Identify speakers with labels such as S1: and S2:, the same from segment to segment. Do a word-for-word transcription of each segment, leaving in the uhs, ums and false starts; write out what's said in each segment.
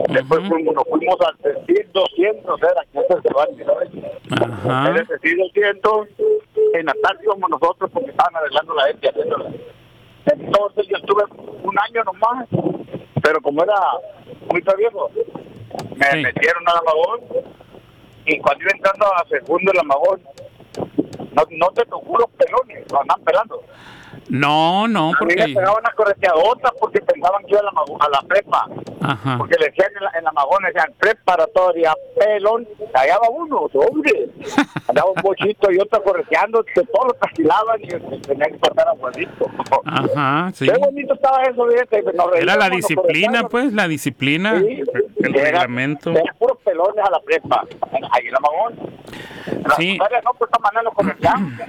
S1: Después
S2: Ujú.
S1: fuimos, nos fuimos al Cecil doscientos, era que ese se va a decir,
S2: Ajá.
S1: en el Cecil doscientos, en la tarde íbamos nosotros porque estaban arreglando la gente, haciéndola. Entonces yo estuve un año nomás, pero como era muy viejo, me
S2: Sí.
S1: metieron al Amagón, y cuando iba entrando a segundo el Amagón, no, no te tocó los pelones, lo andan pelando.
S2: No, no,
S1: A mí me
S2: porque...
S1: pegaban una correteadota porque pensaban que iba a la, Mago- a la prepa.
S2: Ajá.
S1: Porque le decían en la, en la Magón, le decían preparatoria, pelón. Allá va uno, hombre. Andaba un bochito y otro correteando, que todos lo castigaban y tenía que pasar a Juanito.
S2: Ajá, sí.
S1: Qué bonito estaba eso, fíjate. Nos
S2: Era
S1: reíamos,
S2: la
S1: nos
S2: disciplina,
S1: correteaban.
S2: pues, la disciplina,
S1: Sí,
S2: el
S1: era,
S2: reglamento.
S1: era puros pelones a la prepa. Ahí en la Magón. En la
S2: Sí.
S1: secundaria no, pues esta manera nos correteaban.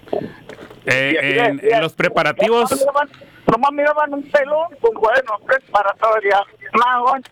S2: Eh,
S1: Y así
S2: en,
S1: decía,
S2: en los preparativos,
S1: Nomás miraban, nomás miraban un pelón, pues bueno, preparatoria, Magón.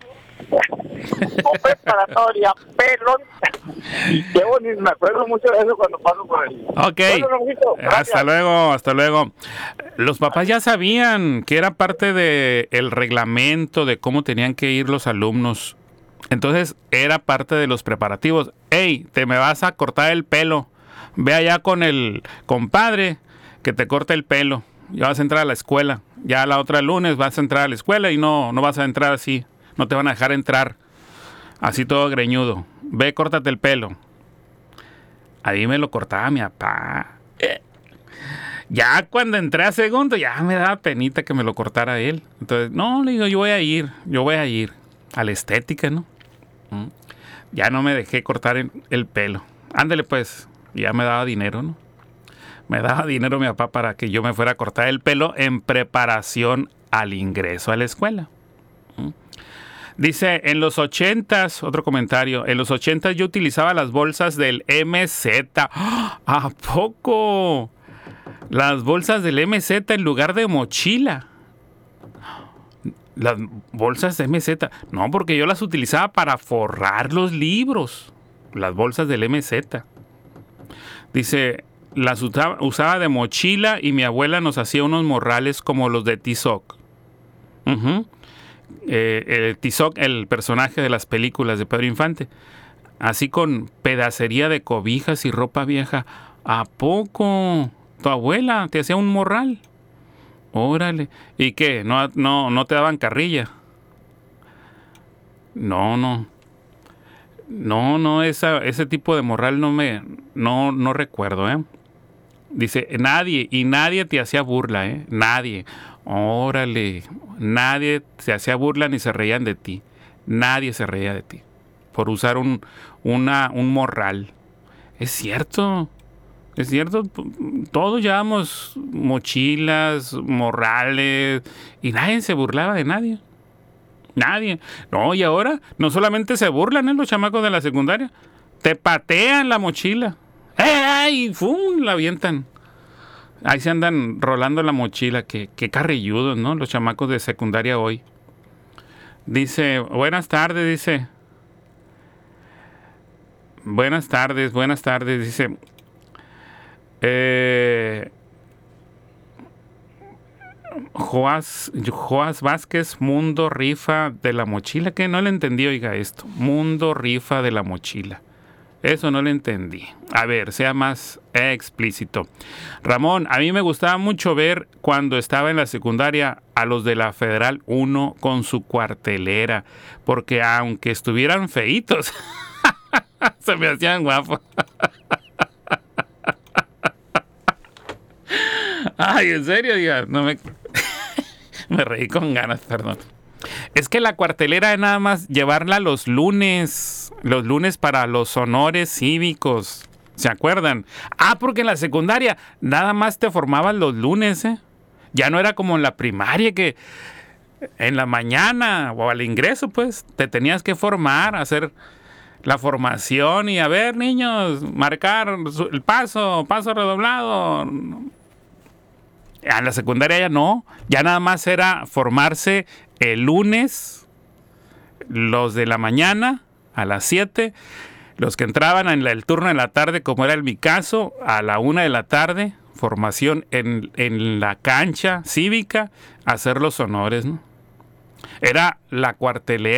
S1: O preparatoria, pelón. Qué bonito, me acuerdo mucho de eso cuando paso por ahí.
S2: ok,
S1: Bueno, Ramito, gracias.
S2: hasta luego, hasta luego. Los papás ya sabían que era parte de el reglamento de cómo tenían que ir los alumnos. Entonces era parte de los preparativos. Hey, te me vas a cortar el pelo. Ve allá con el compadre que te corte el pelo. Ya vas a entrar a la escuela. Ya la otra lunes vas a entrar a la escuela y no, no vas a entrar así. No te van a dejar entrar así todo greñudo. Ve, córtate el pelo. Ahí me lo cortaba mi papá. Eh. Ya cuando entré a segundo, ya me daba penita que me lo cortara él. Entonces, no, le digo, yo voy a ir, yo voy a ir a la estética, ¿no? Mm. Ya no me dejé cortar el, el pelo. Ándale, pues, ya me daba dinero, ¿no? Me daba dinero mi papá para que yo me fuera a cortar el pelo en preparación al ingreso a la escuela. ¿Mm? Dice, en los ochentas, otro comentario, en los ochentas yo utilizaba las bolsas del M Z. ¡Ah! ¿A poco? Las bolsas del M Z en lugar de mochila. Las bolsas de M Z. No, porque yo las utilizaba para forrar los libros. Las bolsas del M Z. Dice, las usaba, usaba de mochila y mi abuela nos hacía unos morrales como los de Tizoc. Uh-huh. Eh, el Tizoc, el personaje de las películas de Pedro Infante. Así con pedacería de cobijas y ropa vieja. ¿A poco? ¿Tu abuela te hacía un morral? Órale. ¿Y qué? ¿No, no, no te daban carrilla? No, no. No, no, esa, ese tipo de morral no me... No, no recuerdo, ¿eh? Dice, nadie, y nadie te hacía burla, ¿eh? Nadie. Órale. Nadie se hacía burla ni se reían de ti. Nadie se reía de ti. Por usar un, una, un morral. Es cierto. Es cierto. Todos llevamos mochilas, morrales, y nadie se burlaba de nadie. Nadie. No, y ahora no solamente se burlan, ¿eh? Los chamacos de la secundaria. Te patean la mochila. ¡Ay! ¡Fum! La avientan. Ahí se andan rolando la mochila. Qué, qué carrilludos, ¿no? Los chamacos de secundaria hoy. Dice, buenas tardes, dice. Buenas tardes, buenas tardes, dice. Eh... Joás, Joás Vázquez, Mundo Rifa de la Mochila. Que no le entendí, oiga esto. Mundo Rifa de la Mochila. Eso no le entendí. A ver, sea más explícito. Ramón, a mí me gustaba mucho ver cuando estaba en la secundaria a los de la Federal uno con su cuartelera. Porque aunque estuvieran feitos, se me hacían guapos. Ay, en serio, diga, no me... me reí con ganas, perdón. Es que la cuartelera es nada más llevarla los lunes, los lunes para los honores cívicos, ¿se acuerdan? Ah, porque en la secundaria nada más te formaban los lunes, ¿eh? Ya no era como en la primaria que en la mañana o al ingreso, pues, te tenías que formar, hacer la formación y a ver, niños, marcar el paso, paso redoblado. En la secundaria ya no, ya nada más era formarse el lunes, los de la mañana a las siete, los que entraban en la, el turno de la tarde, como era en mi caso, a la una de la tarde, formación en, en la cancha cívica, hacer los honores, ¿no? Era la cuartelera.